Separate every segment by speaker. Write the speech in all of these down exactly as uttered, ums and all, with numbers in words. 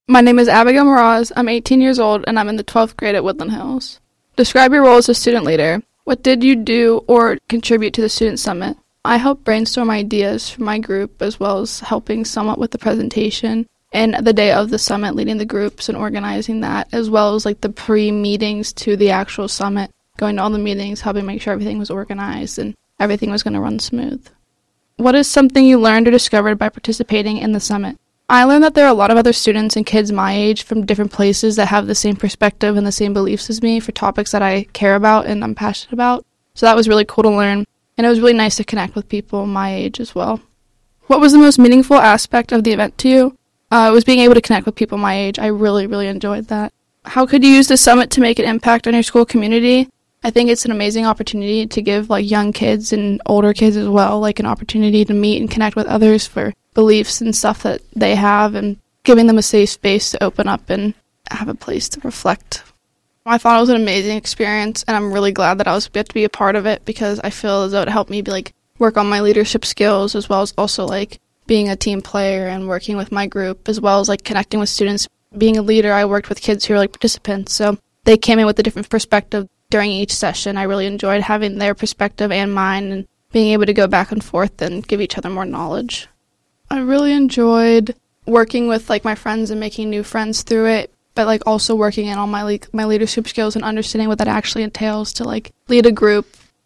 Speaker 1: My name is Abigail Mraz. I'm eighteen years old, and I'm in the twelfth grade at Woodland Hills. Describe your role as a student leader. What did you do or contribute to the Student Summit? I helped brainstorm ideas for my group, as well as helping somewhat with the presentation, and the day of the summit, leading the groups and organizing that, as well as like the pre-meetings to the actual summit, going to all the meetings, helping make sure everything was organized and everything was going to run smooth. What is something you learned or discovered by participating in the summit? I learned that there are a lot of other students and kids my age from different places that have the same perspective and the same beliefs as me for topics that I care about and I'm passionate about. So that was really cool to learn, and it was really nice to connect with people my age as well. What was the most meaningful aspect of the event to you? Uh, it was being able to connect with people my age. I really, really enjoyed that. How could you use the summit to make an impact on your school community? I think it's an amazing opportunity to give like young kids and older kids as well like an opportunity to meet and connect with others for beliefs and stuff that they have, and giving them a safe space to open up and have a place to reflect. I thought it was an amazing experience, and I'm really glad that I was get to be a part of it, because I feel as though it helped me be like work on my leadership skills, as well as also like being a team player and working with my group, as well as like connecting with students. Being a leader, I worked with kids who were like participants, so they came in with a different perspective during each session. I really enjoyed having their perspective and mine, and being able to go back and forth and give each other more knowledge. I really enjoyed working with like my friends and making new friends through it, but like also working in all my le- my leadership skills and understanding what that actually entails to like lead a group.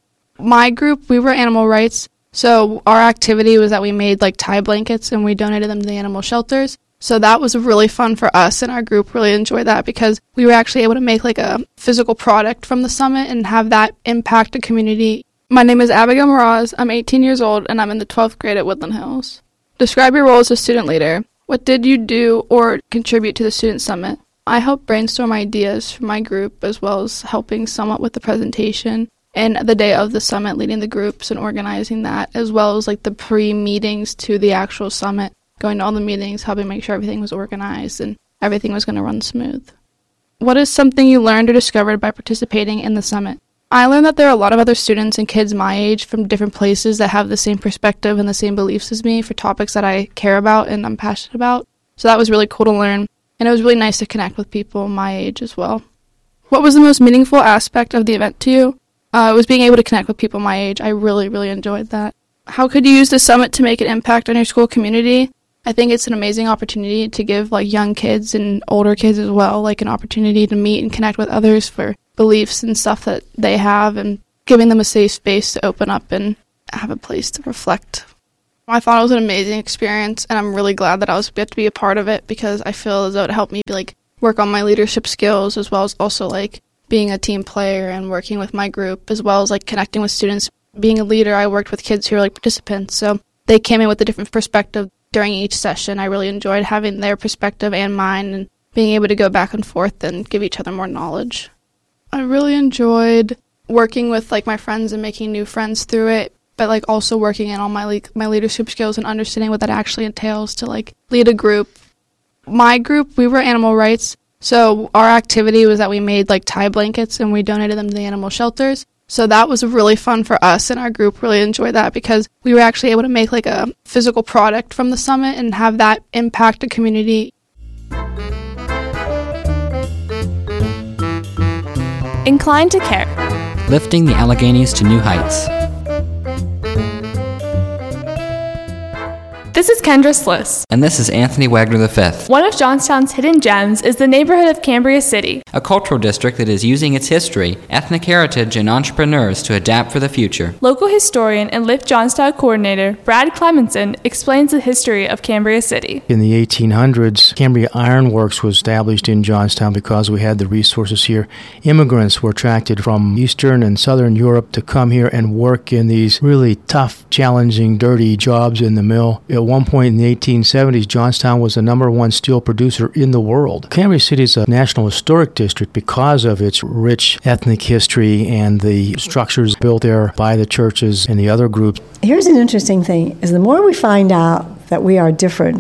Speaker 1: My group, we were animal rights, so our activity was that we made like tie blankets and we donated them to the animal shelters. So that was really fun for us, and our group really enjoyed that because we were actually able to make like a physical product from the summit and have that impact the community. My name is Abigail Mraz. I'm eighteen years old, and I'm in the twelfth grade at Woodland Hills. Describe your role as a student leader. What did you do or contribute to the Student Summit? I helped brainstorm ideas for my group, as well as helping somewhat with the presentation, and the day of the summit, leading the groups and organizing that, as well as like the pre-meetings to the actual summit, going to all the meetings, helping make sure everything was organized and everything was going to run smooth. What is something you learned or discovered by participating in the summit? I learned that there are a lot of other students and kids my age from different places that have the same perspective and the same beliefs as me for topics that I care about and I'm passionate about. So that was really cool to learn, and it was really nice to connect with people my age as well. What was the most meaningful aspect of the event to you? Uh, it was being able to connect with people my age. I really, really enjoyed that. How could you use the summit to make an impact on your school community? I think it's an amazing opportunity to give like young kids and older kids as well like an opportunity to meet and connect with others for beliefs and stuff that they have, and giving them a safe space to open up and have a place to reflect. I thought it was an amazing experience, and I'm really glad that I was get to be a part of it because I feel as though it helped me be like work on my leadership skills, as well as also like being a team player and working with my group, as well as like connecting with students. Being a leader, I worked with kids who were like participants, so they came in with a different perspective during each session. I really enjoyed having their perspective and mine, and being able to go back and forth and give each other more knowledge. I really enjoyed working with like my friends and making new friends through it, but like also working in all my le- my leadership skills and understanding what that actually entails to like lead a group. My group, we were animal rights, so our activity was that we made like tie blankets and we donated them to the animal shelters. So that was really fun for us, and our group really enjoyed that because we were actually able to make like a physical product from the summit and have that impact the community.
Speaker 2: Inclined to Care.
Speaker 3: Lifting the Alleghenies to new heights.
Speaker 2: This is Kendra Sliss.
Speaker 3: And this is Anthony Wagner the fifth.
Speaker 2: One of Johnstown's hidden gems is the neighborhood of Cambria City,
Speaker 3: a cultural district that is using its history, ethnic heritage, and entrepreneurs to adapt for the future.
Speaker 2: Local historian and Lift Johnstown coordinator Brad Clemenson explains the history of Cambria City.
Speaker 4: In the eighteen hundreds, Cambria Iron Works was established in Johnstown because we had the resources here. Immigrants were attracted from Eastern and Southern Europe to come here and work in these really tough, challenging, dirty jobs in the mill. At one point in the eighteen seventies, Johnstown was the number one steel producer in the world. Cambria City is a National Historic District because of its rich ethnic history and the structures built there by the churches and the other groups.
Speaker 5: Here's an interesting thing, is the more we find out that we are different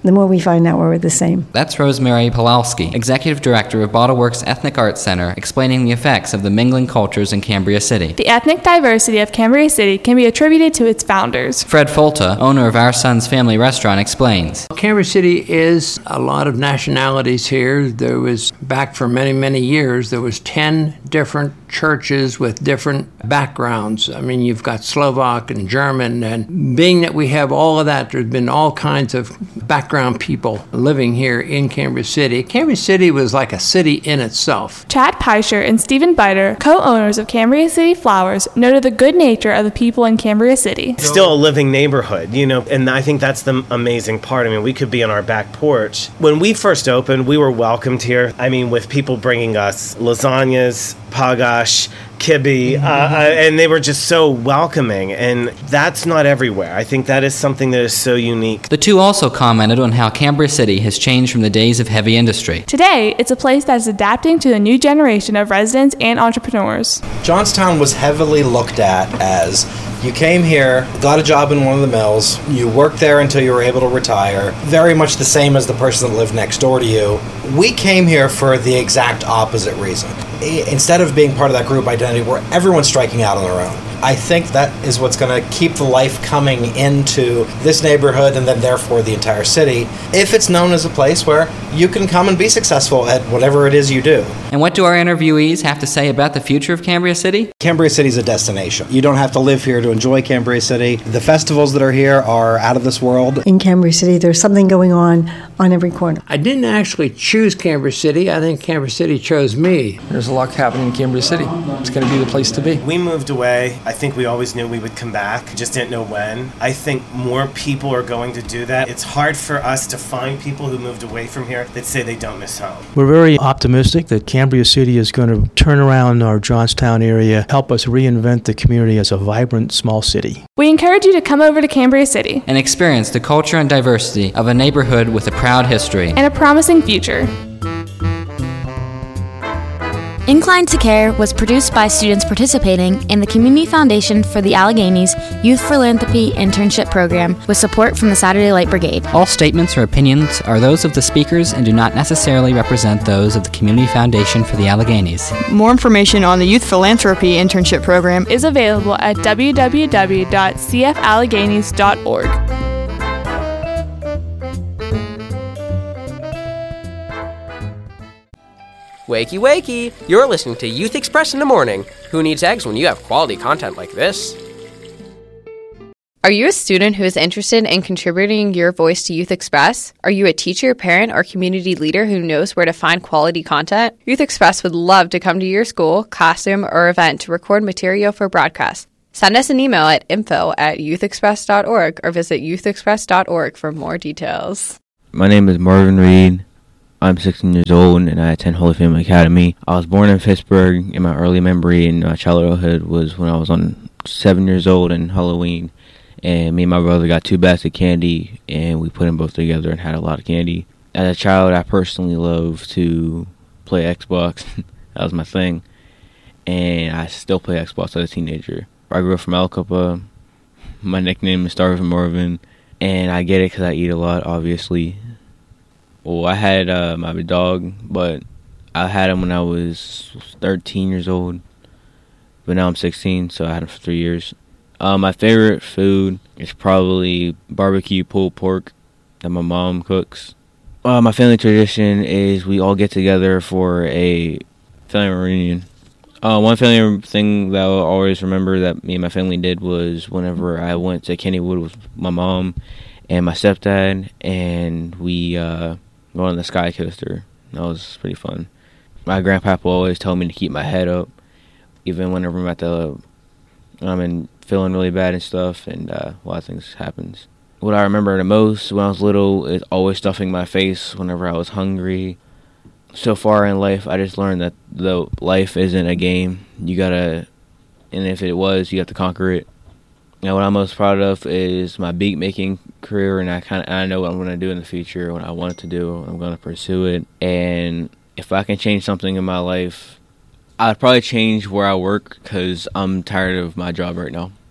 Speaker 5: the more we find out we're the same.
Speaker 3: That's Rosemary Pawlowski, Executive Director of BottleWorks Ethnic Arts Center, explaining the effects of the mingling cultures in Cambria City.
Speaker 2: The ethnic diversity of Cambria City can be attributed to its founders.
Speaker 3: Fred Folta, owner of Our Son's Family Restaurant, explains.
Speaker 6: Cambria City is a lot of nationalities here. There was, back for many, many years, there was ten different churches with different backgrounds. I mean, you've got Slovak and German, and being that we have all of that, there's been all kinds of background people living here in Cambria City. Cambria City was like a city in itself.
Speaker 2: Chad Peischer and Stephen Biter, co-owners of Cambria City Flowers, noted the good nature of the people in Cambria City.
Speaker 7: It's still a living neighborhood, you know, and I think that's the amazing part. I mean, we could be on our back porch. When we first opened, we were welcomed here. I mean, with people bringing us lasagnas, pagash, kibbe, uh, uh, and they were just so welcoming, and that's not everywhere. I think that is something that is so unique.
Speaker 3: The two also commented on how Cambria City has changed from the days of heavy industry.
Speaker 2: Today, it's a place that is adapting to the new generation of residents and entrepreneurs.
Speaker 8: Johnstown was heavily looked at as you came here, got a job in one of the mills, you worked there until you were able to retire, very much the same as the person that lived next door to you. We came here for the exact opposite reason. Instead of being part of that group identity where everyone's striking out on their own, I think that is what's going to keep the life coming into this neighborhood and then therefore the entire city, if it's known as a place where you can come and be successful at whatever it is you do.
Speaker 3: And what do our interviewees have to say about the future of Cambria City?
Speaker 8: Cambria City is a destination. You don't have to live here to enjoy Cambria City. The festivals that are here are out of this world.
Speaker 5: In Cambria City, there's something going on on every corner.
Speaker 6: I didn't actually choose Cambria City. I think Cambria City chose me.
Speaker 9: There's a lot happening in Cambria City. It's going to be the place to be.
Speaker 7: We moved away. I think we always knew we would come back. Just didn't know when. I think more people are going to do that. It's hard for us to find people who moved away from here that say they don't miss home.
Speaker 4: We're very optimistic that Cambria City is going to turn around our Johnstown area, help us reinvent the community as a vibrant small city.
Speaker 2: We encourage you to come over to Cambria City
Speaker 3: and experience the culture and diversity of a neighborhood with a proud history
Speaker 2: and a promising future.
Speaker 10: Inclined to Care was produced by students participating in the Community Foundation for the Alleghenies Youth Philanthropy Internship Program with support from the Saturday Light Brigade.
Speaker 3: All statements or opinions are those of the speakers and do not necessarily represent those of the Community Foundation for the Alleghenies.
Speaker 11: More information on the Youth Philanthropy Internship Program
Speaker 2: is available at w w w dot c f alleghenies dot org.
Speaker 12: Wakey, wakey! You're listening to Youth Express in the Morning. Who needs eggs when you have quality content like this?
Speaker 13: Are you a student who is interested in contributing your voice to Youth Express? Are you a teacher, parent, or community leader who knows where to find quality content? Youth Express would love to come to your school, classroom, or event to record material for broadcast. Send us an email at info at youth express dot org or visit youth express dot org for more details.
Speaker 14: My name is Marvin Reed. I'm sixteen years old and I attend Holy Family Academy. I was born in Pittsburgh, and my early memory in my childhood was when I was on seven years old in Halloween, and me and my brother got two bags of candy and we put them both together and had a lot of candy. As a child, I personally loved to play Xbox. That was my thing, and I still play Xbox as a teenager. I grew up from Aliquippa. My nickname is Starving Marvin, and I get it because I eat a lot, obviously. Well, I had uh, my dog, but I had him when I was thirteen years old. But now I'm sixteen, so I had him for three years. Uh, my favorite food is probably barbecue pulled pork that my mom cooks. Uh, my family tradition is we all get together for a family reunion. Uh, one family thing that I'll always remember that me and my family did was whenever I went to Kennywood with my mom and my stepdad, and we uh, went on the Sky Coaster. That was pretty fun. My grandpapa always told me to keep my head up, even whenever I'm at the, I'm in feeling really bad and stuff, and uh, a lot of things happens. What I remember the most when I was little is always stuffing my face whenever I was hungry. So far in life, I just learned that the life isn't a game. You gotta, and if it was, you have to conquer it. You know, what I'm most proud of is my beat making career, and I kind of I know what I'm gonna do in the future. What I want to do, I'm gonna pursue it. And if I can change something in my life, I'd probably change where I work because I'm tired of my job right now.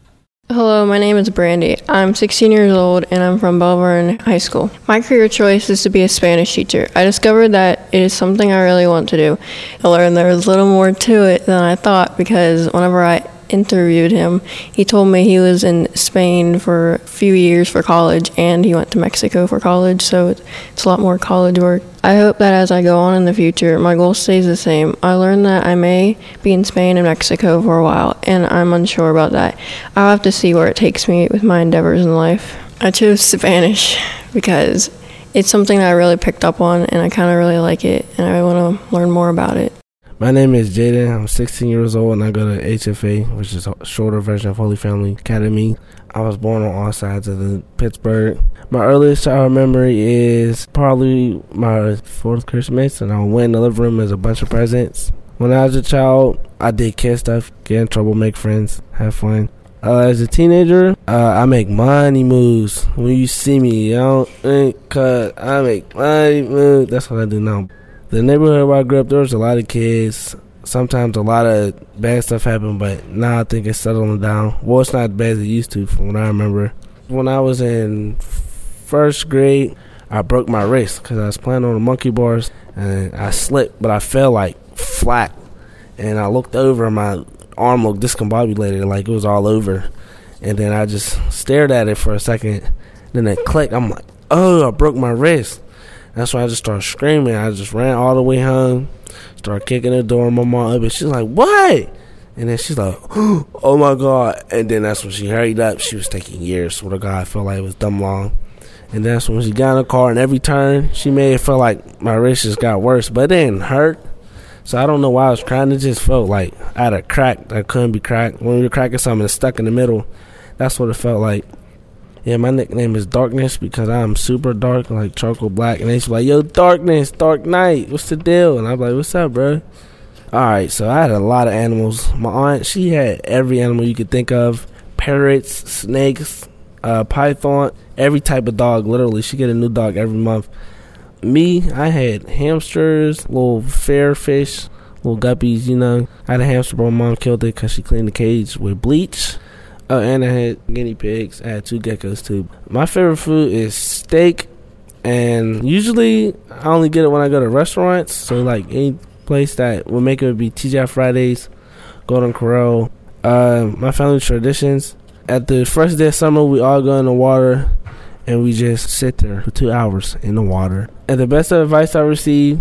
Speaker 15: Hello, my name is Brandy. I'm sixteen years old and I'm from Belvern High School. My career choice is to be a Spanish teacher. I discovered that it is something I really want to do. I learned there was a little more to it than I thought because whenever I interviewed him, he told me he was in Spain for a few years for college and he went to Mexico for college, so it's a lot more college work. I hope that as I go on in the future, my goal stays the same. I learned that I may be in Spain and Mexico for a while, and I'm unsure about that. I'll have to see where it takes me with my endeavors in life. I chose Spanish because it's something that I really picked up on, and I kind of really like it, and I want to learn more about it.
Speaker 16: My name is Jaden. I'm sixteen years old, and I go to H F A, which is a shorter version of Holy Family Academy. I was born on all sides of the Pittsburgh. My earliest childhood memory is probably my fourth Christmas, and I went in the living room as a bunch of presents. When I was a child, I did kid stuff, get in trouble, make friends, have fun. Uh, as a teenager, uh, I make money moves. When you see me, you don't think, cause I make money moves. That's what I do now. The neighborhood where I grew up, there was a lot of kids. Sometimes a lot of bad stuff happened, but now I think it's settling down. Well, it's not as bad as it used to from what I remember. When I was in first grade, I broke my wrist because I was playing on the monkey bars, and I slipped, but I fell like flat. And I looked over, and my arm looked discombobulated, like it was all over. And then I just stared at it for a second. Then it clicked. I'm like, oh, I broke my wrist. That's why I just started screaming. I just ran all the way home, started kicking the door. My mom up, and she's like, what? And then she's like, oh my God. And then that's when she hurried up. She was taking years. Swear to God, I felt like it was dumb long. And that's when she got in the car, and every turn, she made it feel like my wrist just got worse. But it didn't hurt. So I don't know why I was crying. It just felt like I had a crack that couldn't be cracked. When you're cracking something that's stuck in the middle, that's what it felt like. Yeah, my nickname is Darkness because I'm super dark, like charcoal black. And they used to be like, yo, Darkness, Dark Knight, what's the deal? And I'm like, what's up, bro? All right, so I had a lot of animals. My aunt, she had every animal you could think of. Parrots, snakes, uh, python, every type of dog, literally. She get a new dog every month. Me, I had hamsters, little fair fish, little guppies, you know. I had a hamster, but my mom killed it because she cleaned the cage with bleach. Oh, and I had guinea pigs. I had two geckos, too. My favorite food is steak, and usually I only get it when I go to restaurants. So, like, any place that would make it would be T G I Fridays, Golden Corral. Uh, my family traditions, at the first day of summer, we all go in the water, and we just sit there for two hours in the water. And the best advice I received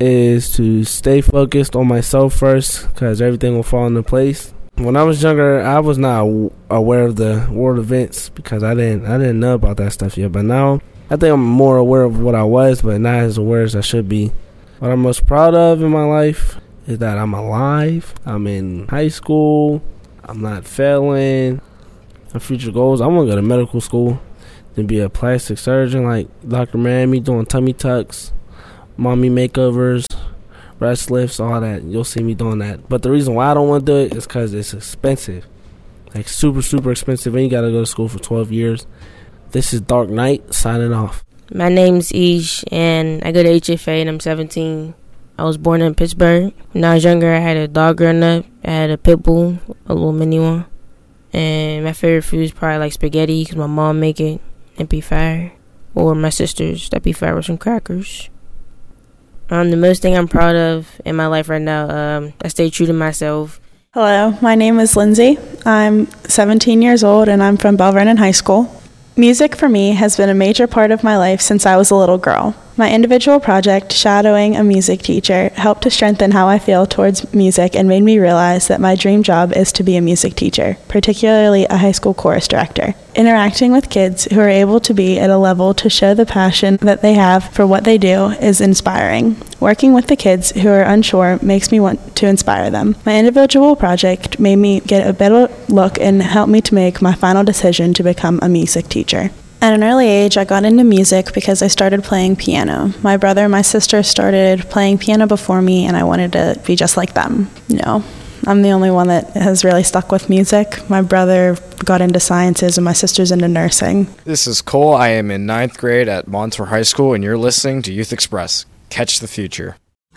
Speaker 16: is to stay focused on myself first, because everything will fall into place. When I was younger, I was not aware of the world events because I didn't I didn't know about that stuff yet. But now, I think I'm more aware of what I was, but not as aware as I should be. What I'm most proud of in my life is that I'm alive. I'm in high school. I'm not failing. My future goals, I want to go to medical school and be a plastic surgeon like Doctor Miami, doing tummy tucks, mommy makeovers, breast lifts, all that. You'll see me doing that. But the reason why I don't want to do it is because it's expensive. Like super, super expensive. And you got to go to school for twelve years. This is Dark Knight signing off.
Speaker 17: My name's Ish, and I go to H F A, and I'm seventeen. I was born in Pittsburgh. When I was younger, I had a dog growing up. I had a pit bull, a little mini one. And my favorite food is probably like spaghetti because my mom make it. It'd be fire. Or my sisters, that'd be fire with some crackers. Um, the most thing I'm proud of in my life right now, um, I stay true to myself.
Speaker 18: Hello, my name is Lindsay. I'm seventeen years old and I'm from Bell Vernon High School. Music for me has been a major part of my life since I was a little girl. My individual project, shadowing a music teacher, helped to strengthen how I feel towards music and made me realize that my dream job is to be a music teacher, particularly a high school chorus director. Interacting with kids who are able to be at a level to show the passion that they have for what they do is inspiring. Working with the kids who are unsure makes me want to inspire them. My individual project made me get a better look and helped me to make my final decision to become a music teacher. At an early age, I got into music because I started playing piano. My brother and my sister started playing piano before me, and I wanted to be just like them. No, I'm the only one that has really stuck with music. My brother got into sciences, and my sister's into nursing.
Speaker 19: This is Cole. I am in ninth grade at Montour High School, and you're listening to Youth Express. Catch the future.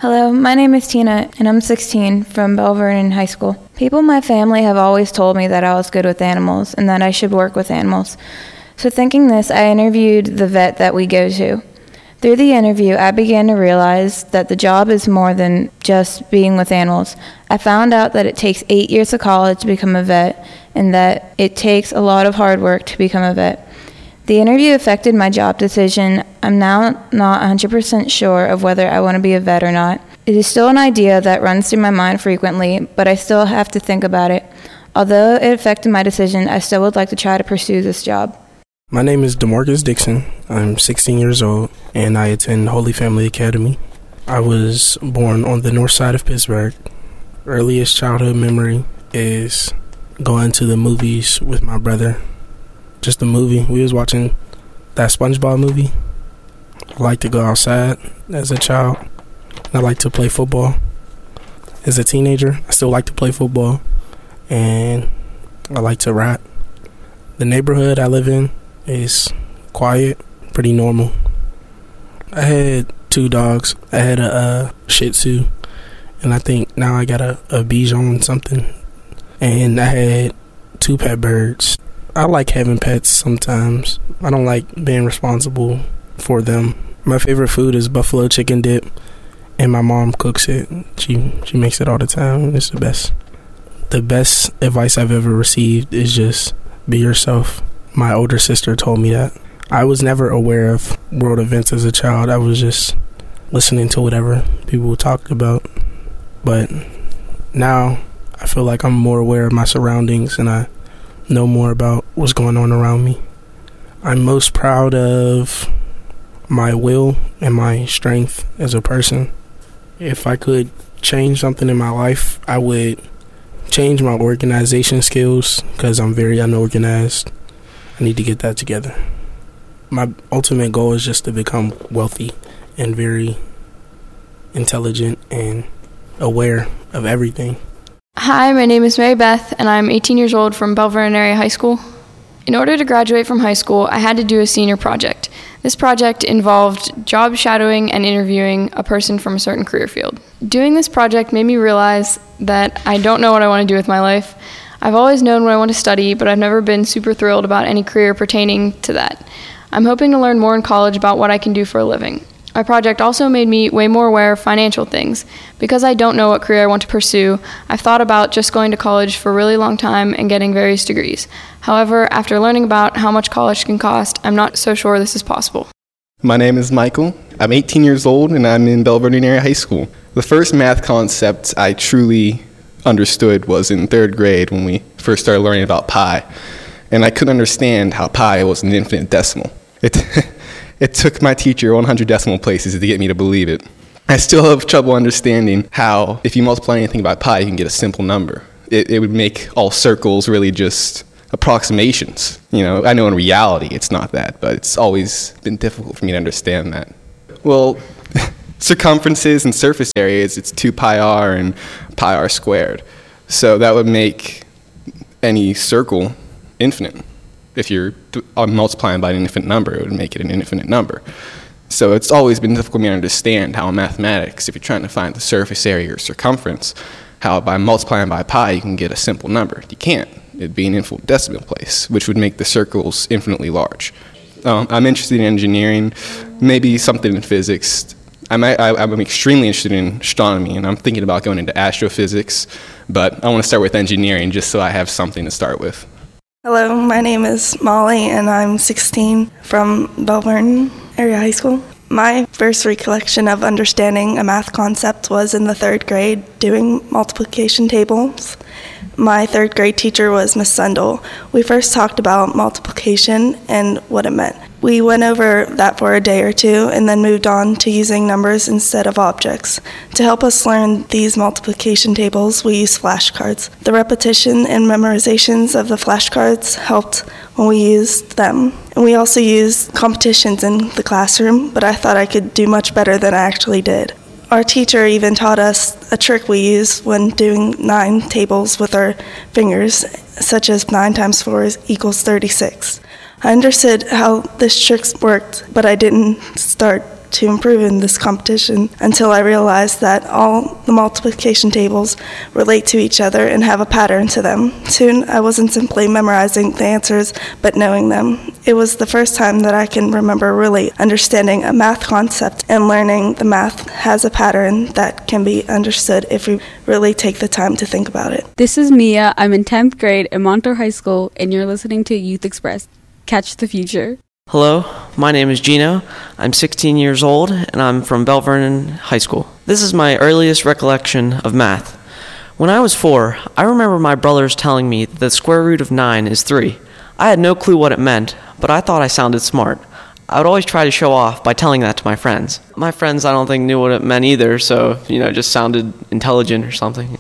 Speaker 19: Hello, my name is Tina, and I'm sixteen from Belle Vernon High School. People in my family have always told me that I was good with animals and that I should work with animals. So thinking this, I interviewed the vet that we go to. Through the interview, I began to realize that the job is more than just being with animals. I found out that it takes eight years of college to become a vet, and that it takes a lot of hard work to become a vet. The interview affected my job decision. I'm now not one hundred percent sure of whether I want to be a vet or not. It is still an idea that runs through my mind frequently, but I still have to think about it. Although it affected my decision, I still would like to try to pursue this job.
Speaker 16: My name is DeMarcus Dixon. I'm sixteen years old, and I attend Holy Family Academy. I was born on the north side of Pittsburgh. Earliest childhood memory is going to the movies with my brother. Just a movie. We was watching that SpongeBob movie. I like to go outside as a child. I like to play football. As a teenager, I still like to play football. And I like to rap. The neighborhood I live in is quiet, pretty normal. I had two dogs. I had a uh, Shih Tzu. And I think now I got a, a Bichon something. And I had two pet birds. I like having pets sometimes. I don't like being responsible for them. My favorite food is buffalo chicken dip, and my mom cooks it. She she makes it all the time. It's the best. The best advice I've ever received is just be yourself. My older sister told me that. I was never aware of world events as a child. I was just listening to whatever people talked about. But now I feel like I'm more aware of my surroundings, and I know more about what's going on around me. I'm most proud of my will and my strength as a person. If I could change something in my life, I would change my organization skills because I'm very unorganized. I need to get that together. My ultimate goal is just to become wealthy and very intelligent and aware of everything.
Speaker 20: Hi, my name is Mary Beth, and I'm eighteen years old from Belle Vernon Area High School. In order to graduate from high school, I had to do a senior project. This project involved job shadowing and interviewing a person from a certain career field. Doing this project made me realize that I don't know what I want to do with my life. I've always known what I want to study, but I've never been super thrilled about any career pertaining to that. I'm hoping to learn more in college about what I can do for a living. My project also made me way more aware of financial things. Because I don't know what career I want to pursue, I've thought about just going to college for a really long time and getting various degrees. However, after learning about how much college can cost, I'm not so sure this is possible.
Speaker 21: My name is Michael. I'm eighteen years old and I'm in Belle Vernon Area High School. The first math concept I truly understood was in third grade when we first started learning about pi. And I couldn't understand how pi was an infinite decimal. It It took my teacher one hundred decimal places to get me to believe it. I still have trouble understanding how, if you multiply anything by pi, you can get a simple number. It, it would make all circles really just approximations. You know, I know in reality it's not that, but it's always been difficult for me to understand that. Well, circumferences and surface areas, it's two pi r and pi r squared. So that would make any circle infinite. If you're multiplying by an infinite number, it would make it an infinite number. So it's always been difficult for me to understand how in mathematics, if you're trying to find the surface area or circumference, how by multiplying by pi you can get a simple number. You can't. It'd be an infinite decimal place, which would make the circles infinitely large. Um, I'm interested in engineering, maybe something in physics. I'm, I, I'm extremely interested in astronomy, and I'm thinking about going into astrophysics, but I want to start with engineering just so I have something to start with.
Speaker 22: Hello, my name is Molly, and I'm sixteen from Belle Vernon Area High School. My first recollection of understanding a math concept was in the third grade doing multiplication tables. My third grade teacher was Miss Sundell. We first talked about multiplication and what it meant. We went over that for a day or two and then moved on to using numbers instead of objects. To help us learn these multiplication tables, we used flashcards. The repetition and memorizations of the flashcards helped when we used them. And we also used competitions in the classroom, but I thought I could do much better than I actually did. Our teacher even taught us a trick we use when doing nine tables with our fingers, such as nine times four equals thirty-six. I understood how this trick worked, but I didn't start to improve in this competition until I realized that all the multiplication tables relate to each other and have a pattern to them. Soon, I wasn't simply memorizing the answers, but knowing them. It was the first time that I can remember really understanding a math concept and learning the math has a pattern that can be understood if we really take the time to think about it.
Speaker 1: This is Mia. I'm in tenth grade at Montour High School, and you're listening to Youth Express. Catch the future.
Speaker 8: Hello, my name is Gino. I'm sixteen years old, and I'm from Belle Vernon High School. This is my earliest recollection of math. When I was four, I remember my brothers telling me that the square root of nine is three. I had no clue what it meant, but I thought I sounded smart. I would always try to show off by telling that to my friends. My friends, I don't think, knew what it meant either, so, you know, just sounded intelligent or something.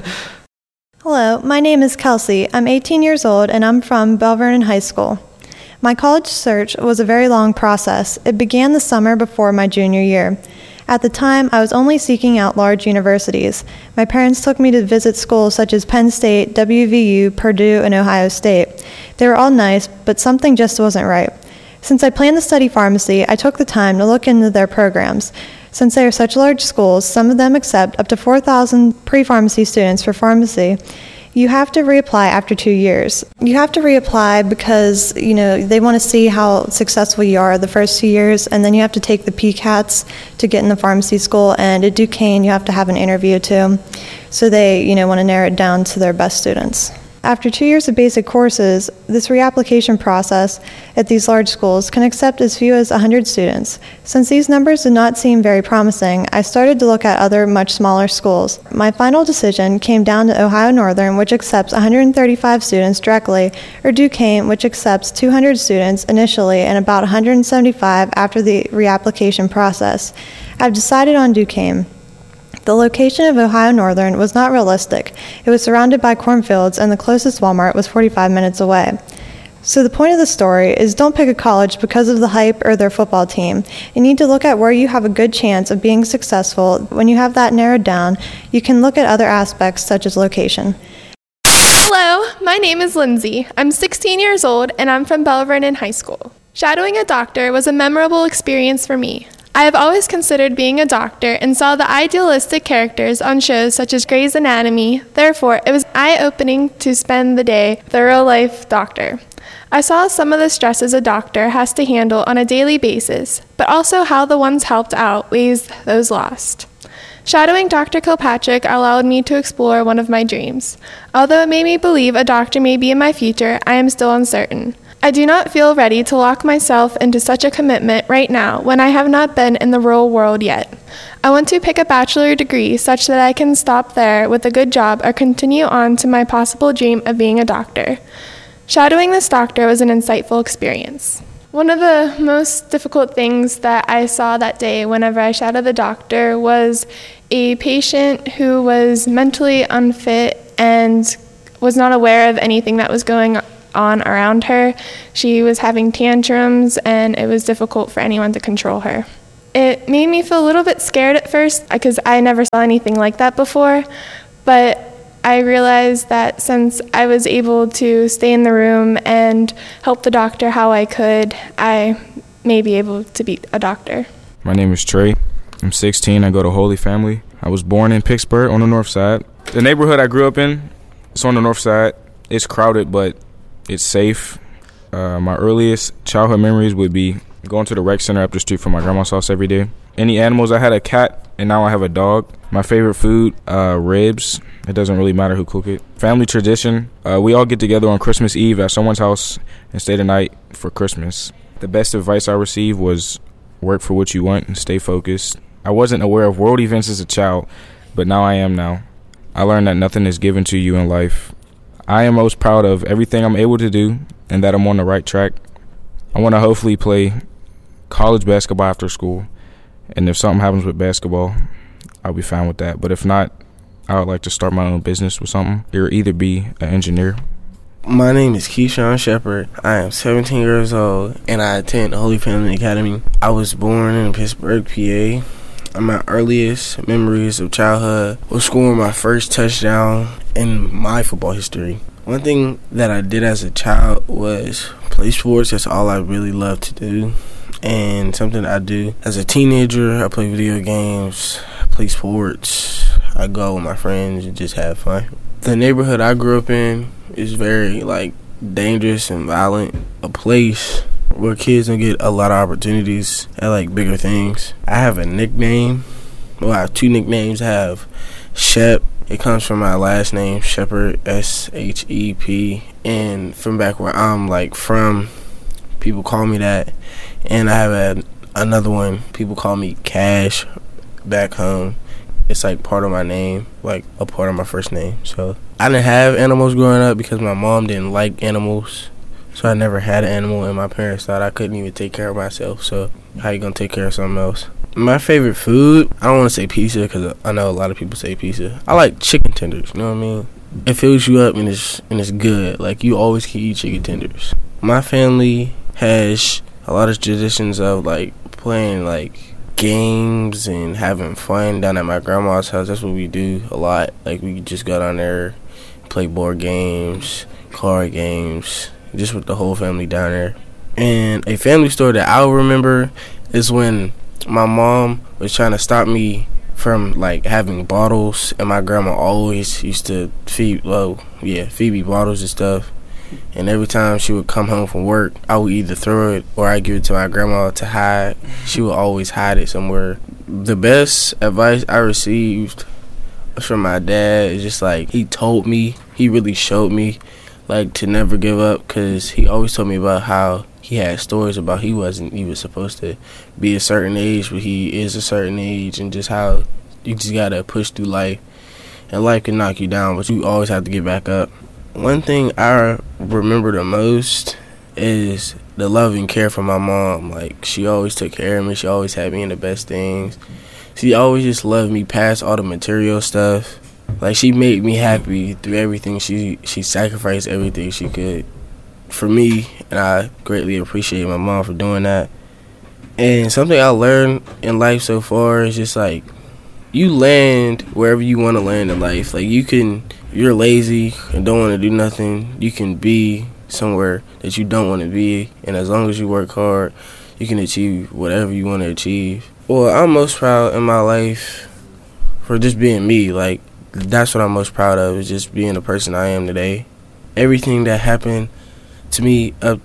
Speaker 23: Hello, my name is Kelsey. I'm eighteen years old, and I'm from Belle Vernon High School. My college search was a very long process. It began the summer before my junior year. At the time, I was only seeking out large universities. My parents took me to visit schools such as Penn State, W V U, Purdue, and Ohio State. They were all nice, but something just wasn't right. Since I planned to study pharmacy, I took the time to look into their programs. Since they are such large schools, some of them accept up to four thousand pre-pharmacy students for pharmacy. You have to reapply after two years. You have to reapply because, you know, they want to see how successful you are the first two years, and then you have to take the P CATs to get in the pharmacy school, and at Duquesne you have to have an interview too. So they, you know, want to narrow it down to their best students. After two years of basic courses, this reapplication process at these large schools can accept as few as one hundred students. Since these numbers did not seem very promising, I started to look at other much smaller schools. My final decision came down to Ohio Northern, which accepts one hundred thirty-five students directly, or Duquesne, which accepts two hundred students initially and about one hundred seventy-five after the reapplication process. I've decided on Duquesne. The location of Ohio Northern was not realistic. It was surrounded by cornfields, and the closest Walmart was forty-five minutes away. So the point of the story is don't pick a college because of the hype or their football team. You need to look at where you have a good chance of being successful. When you have that narrowed down, you can look at other aspects such as location.
Speaker 24: Hello, my name is Lindsay. I'm sixteen years old, and I'm from Belle Vernon High School. Shadowing a doctor was a memorable experience for me. I have always considered being a doctor and saw the idealistic characters on shows such as Grey's Anatomy. Therefore, it was eye-opening to spend the day with a real-life doctor. I saw some of the stresses a doctor has to handle on a daily basis, but also how the ones helped outweighs those lost. Shadowing Doctor Kilpatrick allowed me to explore one of my dreams. Although it made me believe a doctor may be in my future, I am still uncertain. I do not feel ready to lock myself into such a commitment right now when I have not been in the real world yet. I want to pick a bachelor degree such that I can stop there with a good job or continue on to my possible dream of being a doctor. Shadowing this doctor was an insightful experience. One of the most difficult things that I saw that day whenever I shadowed the doctor was a patient who was mentally unfit and was not aware of anything that was going on on around her. She was having tantrums, and it was difficult for anyone to control her. It made me feel a little bit scared at first because I never saw anything like that before, but I realized that since I was able to stay in the room and help the doctor how I could, I may be able to be a doctor.
Speaker 25: My name is Trey. I'm sixteen. I go to Holy Family. I was born in Pittsburgh on the north side. The neighborhood I grew up in, it's on the north side. It's crowded, but it's safe. Uh, my earliest childhood memories would be going to the rec center up the street from my grandma's house every day. Any animals, I had a cat, and now I have a dog. My favorite food, uh, ribs. It doesn't really matter who cook it. Family tradition, uh, we all get together on Christmas Eve at someone's house and stay the night for Christmas. The best advice I received was work for what you want and stay focused. I wasn't aware of world events as a child, but now I am now. I learned that nothing is given to you in life. I am most proud of everything I'm able to do and that I'm on the right track. I want to hopefully play college basketball after school. And if something happens with basketball, I'll be fine with that. But if not, I would like to start my own business with something or either be an engineer.
Speaker 26: My name is Keyshawn Shepard. I am seventeen years old and I attend Holy Family Academy. I was born in Pittsburgh, P A. My earliest memories of childhood was scoring my first touchdown in my football history. One thing that I did as a child was play sports. That's all I really loved to do. and something I do as a teenager. I play video games, I play sports, I go out with my friends and just have fun. The neighborhood I grew up in is very like dangerous and violent, a place where kids don't get a lot of opportunities at like bigger things. I have a nickname. Well, I have two nicknames. I have Shep. It comes from my last name, Shepherd, S H E P. And from back where I'm like from, people call me that. And I have a, another one. People call me Cash back home. It's like part of my name, like a part of my first name. So I didn't have animals growing up because my mom didn't like animals. So I never had an animal, and my parents thought I couldn't even take care of myself. So how you gonna take care of something else? My favorite food, I don't want to say pizza because I know a lot of people say pizza. I like chicken tenders, you know what I mean? It fills you up and it's, and it's good. Like, you always can eat chicken tenders. My family has a lot of traditions of, like, playing, like, games and having fun down at my grandma's house. That's what we do a lot. Like, we just go down there, play board games, card games, just with the whole family down there. And a family story that I'll remember is when my mom was trying to stop me from like having bottles, and my grandma always used to feed, well, yeah, feed me bottles and stuff. And every time she would come home from work, I would either throw it or I'd give it to my grandma to hide. She would always hide it somewhere. The best advice I received from my dad is just like, he told me, he really showed me like to never give up, because he always told me about how he had stories about he wasn't even supposed to be a certain age, but he is a certain age, and just how you just gotta push through life, and life can knock you down, but you always have to get back up. One thing I remember the most is the love and care from my mom. Like, she always took care of me. She always had me in the best things. She always just loved me past all the material stuff. Like, she made me happy through everything. She she sacrificed everything she could for me, and I greatly appreciate my mom for doing that. And something I learned in life so far is just like, you land wherever you want to land in life. Like, you can, if you're lazy and don't want to do nothing, you can be somewhere that you don't want to be, and as long as you work hard, you can achieve whatever you want to achieve. Well, I'm most proud in my life for just being me. Like, that's what I'm most proud of, is just being the person I am today. Everything that happened to me up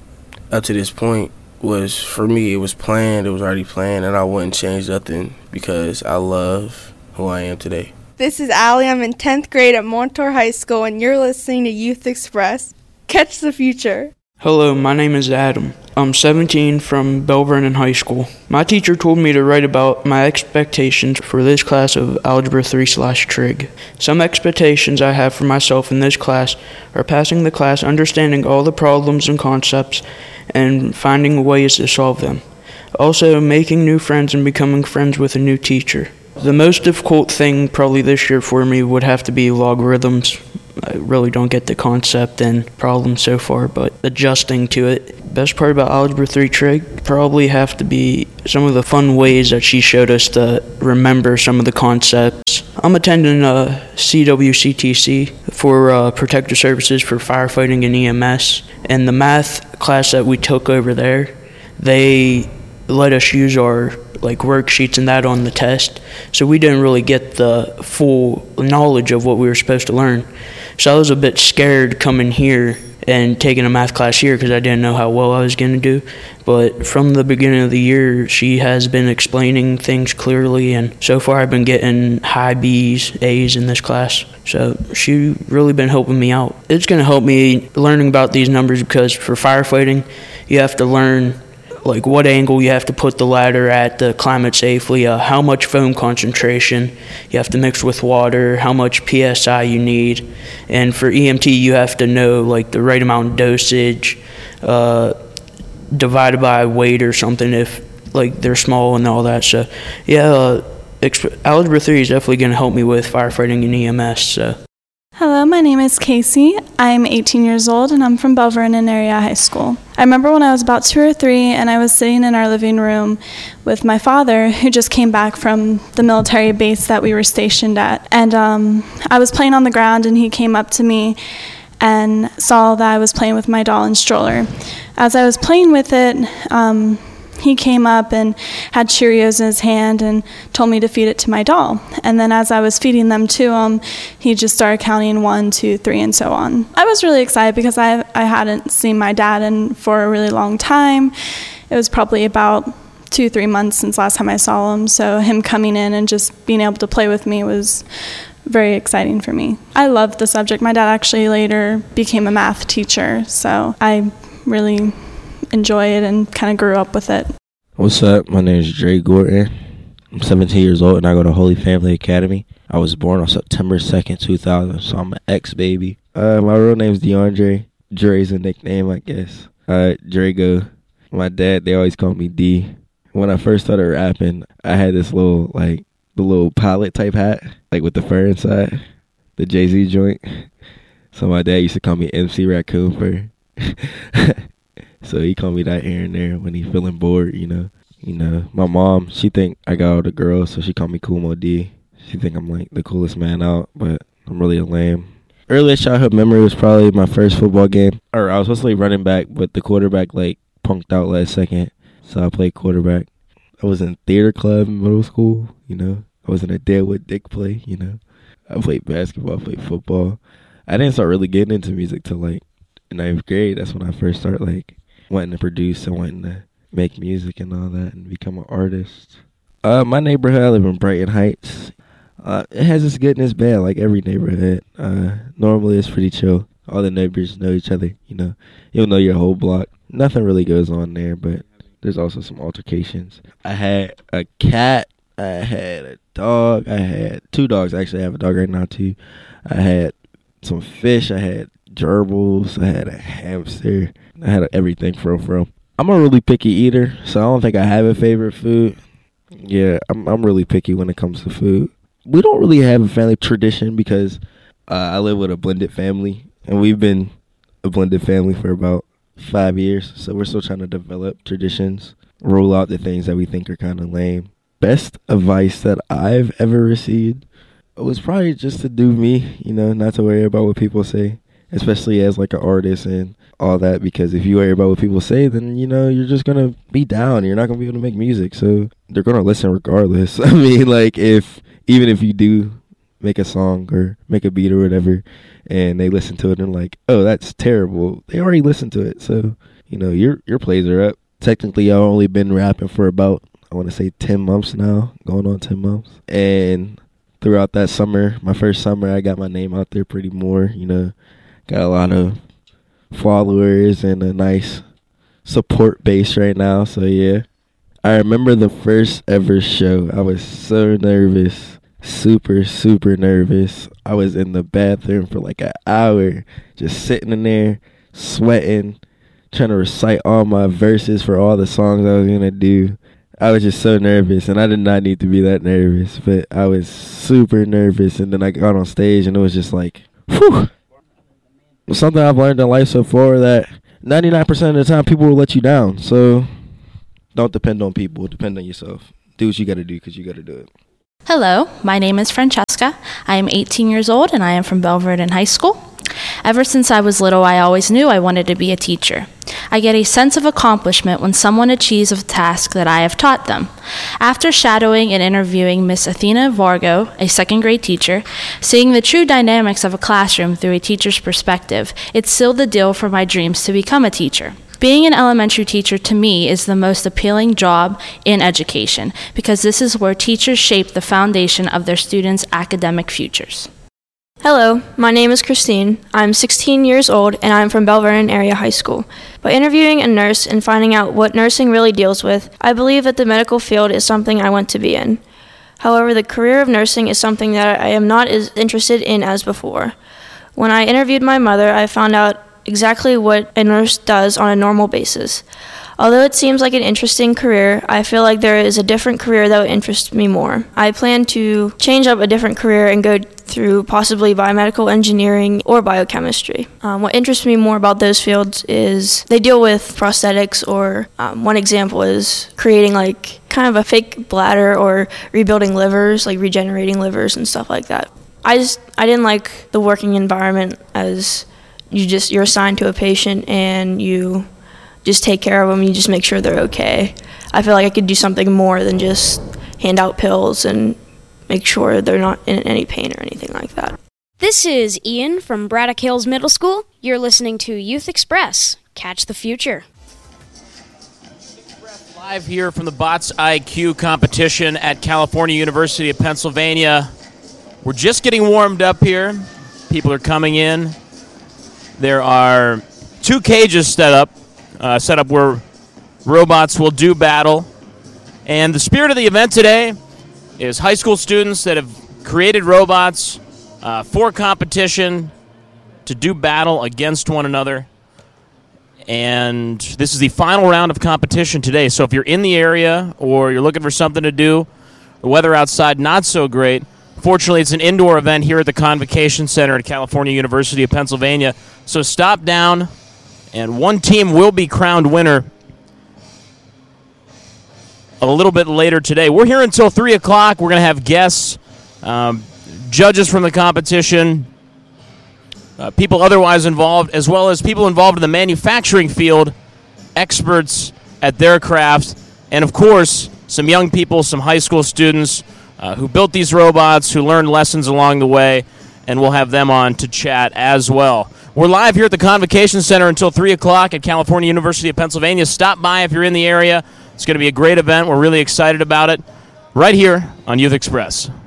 Speaker 26: up to this point was, for me, it was planned, it was already planned, and I wouldn't change nothing because I love who I am today.
Speaker 4: This is Allie. I'm in tenth grade at Montour High School, and you're listening to Youth Express. Catch the future.
Speaker 5: Hello, my name is Adam. I'm seventeen from Belle Vernon High School. My teacher told me to write about my expectations for this class of Algebra three slash Trig. Some expectations I have for myself in this class are passing the class, understanding all the problems and concepts, and finding ways to solve them. Also, making new friends and becoming friends with a new teacher. The most difficult thing probably this year for me would have to be logarithms. I really don't get the concept and problem so far, but adjusting to it. Best part about Algebra three Trig probably have to be some of the fun ways that she showed us to remember some of the concepts. I'm attending a C W C T C for uh, Protective Services for Firefighting and E M S, and the math class that we took over there, they let us use our like worksheets and that on the test, so we didn't really get the full knowledge of what we were supposed to learn. So I was a bit scared coming here and taking a math class here because I didn't know how well I was going to do. But from the beginning of the year, she has been explaining things clearly, and so far I've been getting high B's, A's in this class. So she's really been helping me out. It's going to help me learning about these numbers because for firefighting, you have to learn like what angle you have to put the ladder at to climb it safely, uh, how much foam concentration you have to mix with water, how much P S I you need. And for E M T, you have to know like the right amount of dosage uh, divided by weight or something if like they're small and all that. So yeah, uh, exp- Algebra three is definitely going to help me with firefighting and E M S. So.
Speaker 18: Hello, my name is Casey. I'm eighteen years old and I'm from Belle Vernon Area High School. I remember when I was about two or three and I was sitting in our living room with my father, who just came back from the military base that we were stationed at. And um, I was playing on the ground and he came up to me and saw that I was playing with my doll and stroller. As I was playing with it, um, He came up and had Cheerios in his hand and told me to feed it to my doll. And then as I was feeding them to him, he just started counting one, two, three, and so on. I was really excited because I, I hadn't seen my dad in for a really long time. It was probably about two, three months since last time I saw him. So him coming in and just being able to play with me was very exciting for me. I loved the subject. My dad actually later became a math teacher, so I really enjoy it and kind of grew up with it.
Speaker 14: What's up? My name is Dre Gordon. I'm seventeen years old and I go to Holy Family Academy. I was born on September second, two thousand, so I'm an ex-baby. Uh, my real name is DeAndre. Dre's a nickname, I guess. Uh, Drago. My dad, they always call me D. When I first started rapping, I had this little, like, the little pilot type hat, like with the fur inside, the Jay-Z joint. So my dad used to call me M C Raccoon Fur. So he called me that here and there when he feeling bored, you know. You know, my mom, she think I got all the girls, so she called me Cool Mo D. She think I'm like the coolest man out, but I'm really a lame. Earliest childhood memory was probably my first football game. Or I was supposed to be running back, but the quarterback like punked out last second, so I played quarterback. I was in theater club in middle school, you know. I was in a Deadwood Dick play, you know. I played basketball, I played football. I didn't start really getting into music till like ninth grade. That's when I first started like wanting to produce and wanting to make music and all that and become an artist. Uh, my neighborhood, I live in Brighton Heights. Uh, it has its good and its bad, like every neighborhood. Uh, normally it's pretty chill. All the neighbors know each other, you know. You'll know your whole block. Nothing really goes on there, but there's also some altercations. I had a cat. I had a dog. I had two dogs. Actually, I have a dog right now, too. I had some fish. I had gerbils. I had a hamster. I had everything from from. I'm a really picky eater, so I don't think I have a favorite food. Yeah, I'm I'm really picky when it comes to food. We don't really have a family tradition because uh, I live with a blended family, and we've been a blended family for about five years, so we're still trying to develop traditions, roll out the things that we think are kind of lame. Best advice that I've ever received was probably just to do me, you know, not to worry about what people say, especially as like an artist and all that, because if you worry about what people say, then, you know, you're just going to be down. You're not going to be able to make music, so they're going to listen regardless. I mean, like, if, even if you do make a song or make a beat or whatever, and they listen to it and like, oh, that's terrible, they already listened to it, so, you know, your your plays are up. Technically, I've only been rapping for about, I want to say ten months now, going on ten months, and throughout that summer, my first summer, I got my name out there pretty more, you know, got a lot of followers and a nice support base right now, so yeah. I remember the first ever show. I was so nervous, super, super nervous. I was in the bathroom for like an hour, just sitting in there, sweating, trying to recite all my verses for all the songs I was going to do. I was just so nervous, and I did not need to be that nervous, but I was super nervous, and then I got on stage, and it was just like, whew. Something I've learned in life so far, that ninety-nine percent of the time people will let you down, so don't depend on people, depend on yourself. Do what you gotta do, because you gotta do it.
Speaker 3: Hello, my name is Francesca. I am eighteen years old, and I am from Belle Vernon High School. Ever since I was little, I always knew I wanted to be a teacher. I get a sense of accomplishment when someone achieves a task that I have taught them. After shadowing and interviewing Miss Athena Vargo, a second grade teacher, seeing the true dynamics of a classroom through a teacher's perspective, it sealed the deal for my dreams to become a teacher. Being an elementary teacher to me is the most appealing job in education because this is where teachers shape the foundation of their students' academic futures.
Speaker 6: Hello, my name is Christine. I'm sixteen years old and I'm from Belle Vernon Area High School. By interviewing a nurse and finding out what nursing really deals with, I believe that the medical field is something I want to be in. However, the career of nursing is something that I am not as interested in as before. When I interviewed my mother, I found out exactly what a nurse does on a normal basis. Although it seems like an interesting career, I feel like there is a different career that would interest me more. I plan to change up a different career and go through possibly biomedical engineering or biochemistry. Um, what interests me more about those fields is they deal with prosthetics, or um, one example is creating like kind of a fake bladder or rebuilding livers, like regenerating livers and stuff like that. I just I didn't like the working environment, as you just you're assigned to a patient and you just take care of them, you just make sure they're okay. I feel like I could do something more than just hand out pills and make sure they're not in any pain or anything like that.
Speaker 2: This is Ian from Braddock Hills Middle School. You're listening to Youth Express. Catch the future.
Speaker 7: Live here from the Bots I Q competition at California University of Pennsylvania. We're just getting warmed up here. People are coming in. There are two cages set up, uh, set up where robots will do battle. And the spirit of the event today is high school students that have created robots uh, for competition to do battle against one another. And this is the final round of competition today. So if you're in the area or you're looking for something to do, the weather outside not so great. Fortunately, it's an indoor event here at the Convocation Center at California University of Pennsylvania. So stop down, and one team will be crowned winner a little bit later today. We're here until three o'clock. We're going to have guests, um, judges from the competition, uh, people otherwise involved, as well as people involved in the manufacturing field, experts at their craft, and, of course, some young people, some high school students uh, who built these robots, who learned lessons along the way, and we'll have them on to chat as well. We're live here at the Convocation Center until three o'clock at California University of Pennsylvania. Stop by if you're in the area. It's going to be a great event. We're really excited about it. Right here on Youth Express.